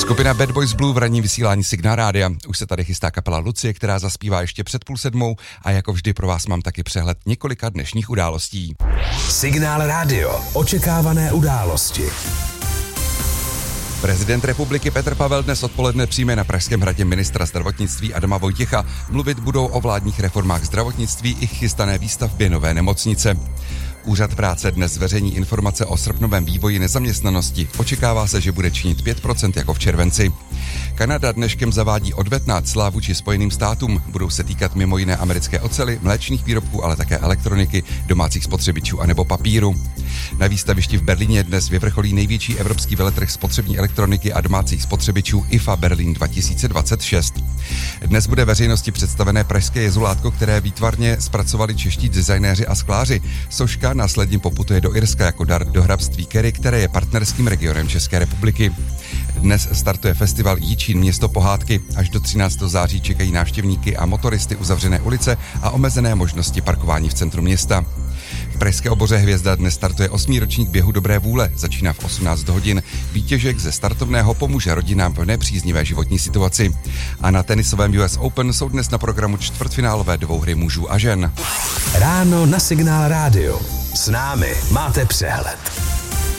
Skupina Bad Boys Blue v ranním vysílání Signál rádia. Už se tady chystá kapela Lucie, která zaspívá ještě před 6:30 a jako vždy pro vás mám taky přehled několika dnešních událostí. Signál rádio. Očekávané události. Prezident republiky Petr Pavel dnes odpoledne přijme na Pražském hradě ministra zdravotnictví Adama Vojtěcha. Mluvit budou o vládních reformách zdravotnictví i chystané výstavbě nové nemocnice. Úřad práce dnes zveřejní informace o srpnovém vývoji nezaměstnanosti. Očekává se, že bude činit 5% jako v červenci. Kanada dneškem zavádí odvetná cla vůči Spojeným státům. Budou se týkat mimo jiné americké oceli, mléčných výrobků, ale také elektroniky, domácích spotřebičů anebo papíru. Na výstavišti v Berlíně dnes vyvrcholí největší evropský veletrh spotřební elektroniky a domácích spotřebičů IFA Berlín 2026. Dnes bude veřejnosti představené pražské jezulátko, které výtvarně zpracovali čeští designéři a skláři. Soška následně poputuje do Irska jako dar do hrabství Kerry, které je partnerským regionem České republiky. Dnes startuje festival Jičín město pohádky. Až do 13. září čekají návštěvníky a motoristy uzavřené ulice a omezené možnosti parkování v centru města. V pražské oboře Hvězda dnes startuje 8. ročník běhu dobré vůle. Začíná v 18 hodin. Výtěžek ze startovného pomůže rodinám v nepříznivé životní situaci. A na tenisovém US Open jsou dnes na programu čtvrtfinálové dvouhry mužů a žen. Ráno na Signál rádio. S námi máte přehled.